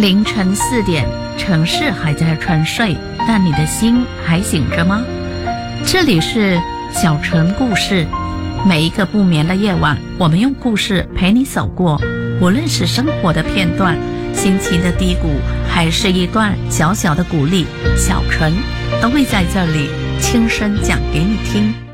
凌晨4点，城市还在沉睡，但你的心还醒着吗？这里是小城故事，每一个不眠的夜晚，我们用故事陪你走过，无论是生活的片段、心情的低谷，还是一段小小的鼓励，小城都会在这里轻声讲给你听。